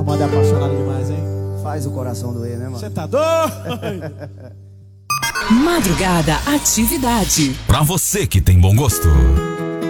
Amanda é apaixonada demais, hein? Faz o coração doer, né, mano? Você tá doido? Madrugada Atividade. Pra você que tem bom gosto.